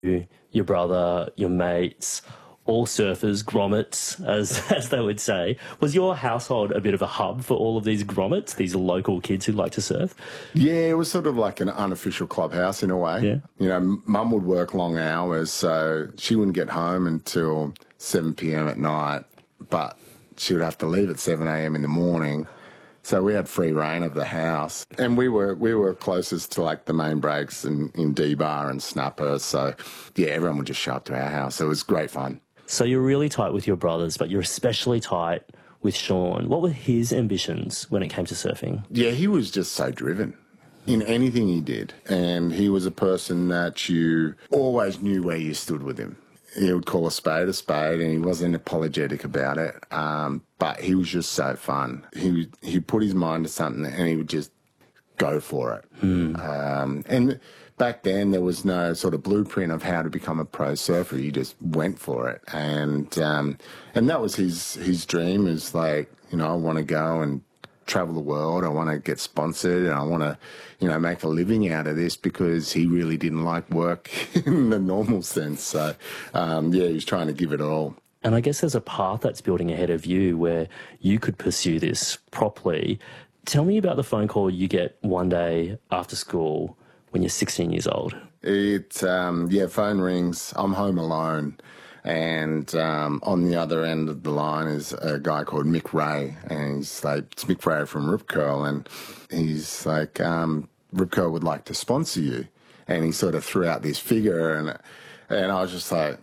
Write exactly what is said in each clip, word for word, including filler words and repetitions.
your brother, your mates, all surfers, grommets, as as they would say. Was your household a bit of a hub for all of these grommets, these local kids who like to surf? Yeah, it was sort of like an unofficial clubhouse in a way. Yeah. You know, Mum would work long hours, so she wouldn't get home until seven p m at night, but she would have to leave at seven a m in the morning. So we had free reign of the house, and we were we were closest to like the main breaks in, in D-Bar and Snapper. So yeah, everyone would just show up to our house. It was great fun. So you're really tight with your brothers, but you're especially tight with Sean. What were his ambitions when it came to surfing? Yeah, he was just so driven in anything he did, and he was a person that you always knew where you stood with him. He would call a spade a spade, and he wasn't apologetic about it. Um, but he was just so fun. He he put his mind to something, and he would just go for it. Mm. Um, and back then, there was no sort of blueprint of how to become a pro surfer. You just went for it, and um, and that was his his dream. Is like, you know, I want to go and travel the world. I want to get sponsored, and I want to, you know, make a living out of this, because he really didn't like work in the normal sense. So, um, yeah, he was trying to give it all. And I guess there's a path that's building ahead of you where you could pursue this properly. Tell me about the phone call you get one day after school when you're sixteen years old. It, um, yeah, phone rings. I'm home alone. And um, on the other end of the line is a guy called Mick Ray, and he's like, it's Mick Ray from Rip Curl, and he's like, um, Rip Curl would like to sponsor you. And he sort of threw out this figure, and and I was just like,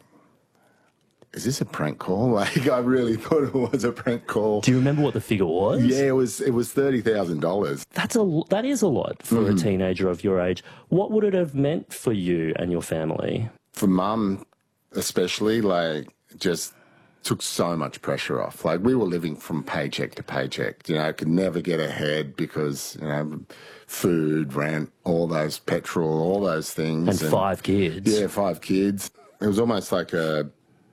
is this a prank call? Like, I really thought it was a prank call. Do you remember what the figure was? Yeah, it was it was thirty thousand dollars. That's a that is a lot for mm. a teenager of your age. What would it have meant for you and your family? For Mum, especially, like, just took so much pressure off. Like, we were living from paycheck to paycheck. You know, I could never get ahead because, you know, food, rent, all those petrol, all those things. And, and five kids. Yeah, five kids. It was almost like a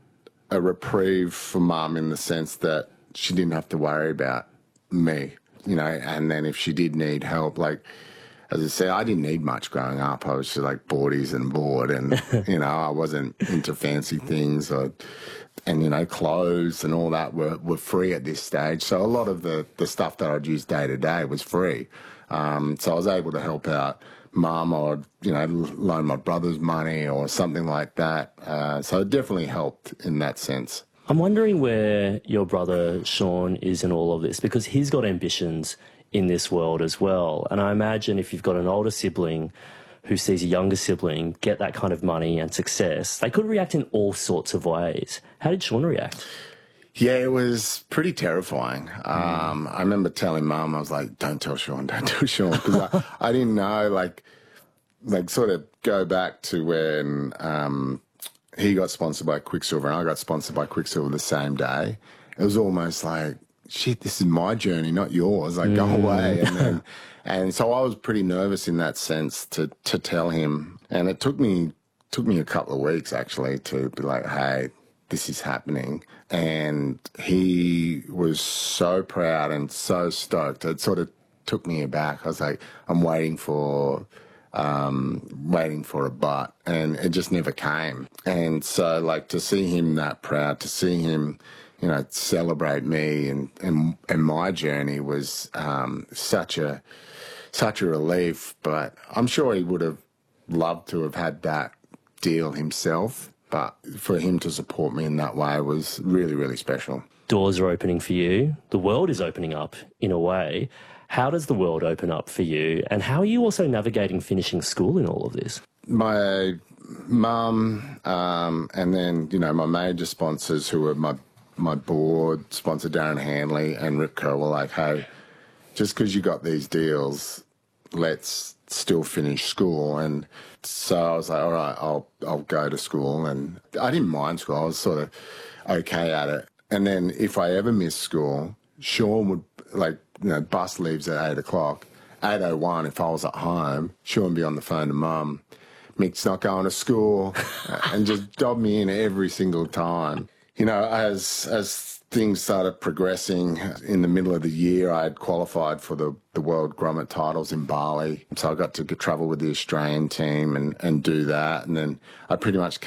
a reprieve for Mum in the sense that she didn't have to worry about me, you know, and then if she did need help, like, as I say, I didn't need much growing up. I was just like boardies and bored, and, you know, I wasn't into fancy things, or, and, you know, clothes and all that were, were free at this stage. So a lot of the, the stuff that I'd use day to day was free. Um, so I was able to help out Mum, or, you know, loan my brothers money or something like that. Uh, so it definitely helped in that sense. I'm wondering where your brother Sean is in all of this, because he's got ambitions in this world as well. And I imagine if you've got an older sibling who sees a younger sibling get that kind of money and success, they could react in all sorts of ways. How did Sean react? Yeah, it was pretty terrifying. Um, I remember telling Mum, I was like, don't tell Sean, don't tell Sean, because I, I didn't know, like, like sort of go back to when um, he got sponsored by Quiksilver and I got sponsored by Quiksilver the same day. It was almost like, shit, this is my journey, not yours. Like, mm. go away. And then, and so I was pretty nervous in that sense to to tell him. And it took me took me a couple of weeks actually to be like, hey, this is happening. And he was so proud and so stoked. It sort of took me aback. I was like, I'm waiting for um, waiting for a but, and it just never came. And so, like, to see him that proud, to see him, you know, celebrate me and, and, and my journey was um, such a such a relief. But I'm sure he would have loved to have had that deal himself. But for him to support me in that way was really, really special. Doors are opening for you. The world is opening up in a way. How does the world open up for you? And how are you also navigating finishing school in all of this? My mum um, and then, you know, my major sponsors who were my my board sponsor, Darren Hanley and Rip Curl, were like, hey, just because you got these deals, let's still finish school. And so I was like, all right, I'll I'll go to school. And I didn't mind school. I was sort of okay at it. And then if I ever missed school, Sean would, like, you know, bus leaves at eight o'clock. eight oh one, if I was at home, Sean would be on the phone to Mum. Mick's not going to school, and just dob me in every single time. you know, as as things started progressing in the middle of the year, I had qualified for the, the World Grommet titles in Bali. So I got to travel with the Australian team and, and do that. And then I pretty much